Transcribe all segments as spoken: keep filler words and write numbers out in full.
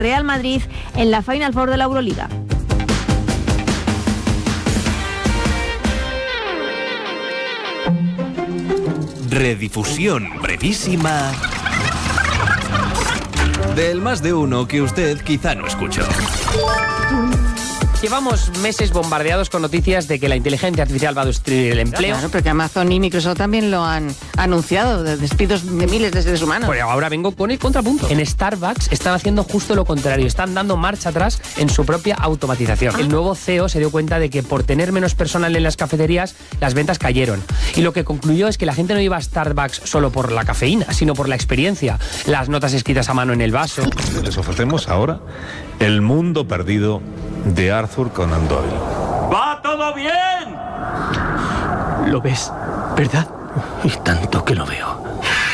Real Madrid en la Final Four de la Euroliga. Redifusión brevísima del Más de Uno que usted quizá no escuchó. Llevamos meses bombardeados con noticias de que la inteligencia artificial va a destruir el empleo. Claro, porque Amazon y Microsoft también lo han anunciado, de despidos de miles de seres humanos. Pues ahora vengo con el contrapunto. En Starbucks están haciendo justo lo contrario, están dando marcha atrás en su propia automatización. El nuevo C E O se dio cuenta de que por tener menos personal en las cafeterías, las ventas cayeron. Y lo que concluyó es que la gente no iba a Starbucks solo por la cafeína, sino por la experiencia, las notas escritas a mano en el vaso. Les ofrecemos ahora El mundo perdido de Arthur Conan Doyle. ¡Va todo bien! Lo ves, ¿verdad? Y tanto que lo veo.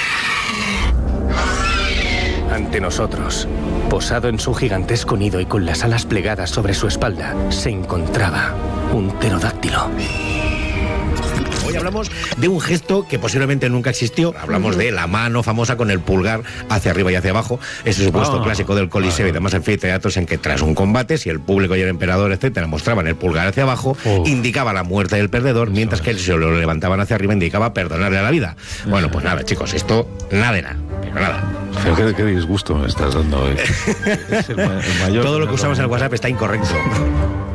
Ante nosotros, posado en su gigantesco nido y con las alas plegadas sobre su espalda, se encontraba un pterodáctilo. Hoy hablamos de un gesto que posiblemente nunca existió. Hablamos de la mano famosa con el pulgar hacia arriba y hacia abajo. Ese supuesto oh, clásico del Coliseo oh, y demás anfiteatros en que tras un combate, si el público y el emperador, etcétera, mostraban el pulgar hacia abajo, oh. indicaba la muerte del perdedor, mientras que si lo levantaban hacia arriba indicaba perdonarle a la vida. Bueno, pues nada, chicos, esto nada de nada. Pero nada. Qué, qué disgusto me estás dando hoy. Es el, el mayor Todo lo que usamos en el WhatsApp está incorrecto.